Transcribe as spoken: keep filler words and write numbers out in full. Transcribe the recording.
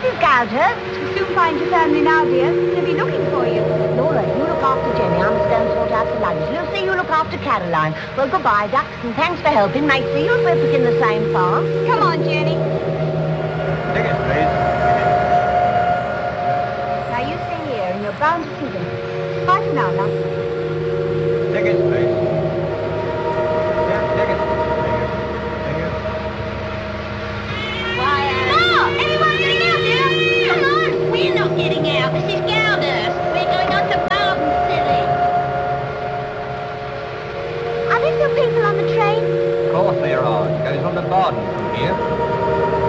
Missus Gouldhurst. You'll soon find your family now, dear. They'll be looking for you. Laura, you look after Jenny. I'm going to sort out the luggage. Lucy, you look after Caroline. Well, goodbye, ducks, and thanks for helping. Mate, see you if we're picking the same farm. Come on, Jenny. Tickets, please. Now, you stay here, and you're bound to see them. Bye for now, love.